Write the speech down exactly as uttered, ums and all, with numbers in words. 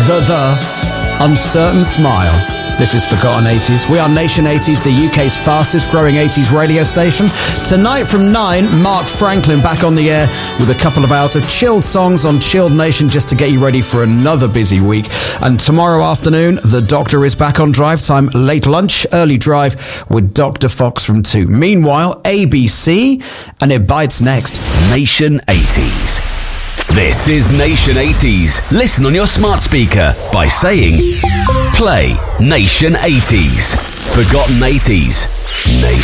the, the uncertain smile. This is Forgotten eighties. We are Nation eighties, the U K's fastest growing eighties radio station. Tonight from nine, Mark Franklin back on the air with a couple of hours of chilled songs on Chilled Nation just to get you ready for another busy week. And tomorrow afternoon, the Doctor is back on Drive Time. Late lunch, early drive with Doctor Fox from two. Meanwhile, A B C, and it bites next. Nation eighties. This is Nation eighties. Listen on your smart speaker by saying, play Nation eighties. Forgotten eighties. Nation.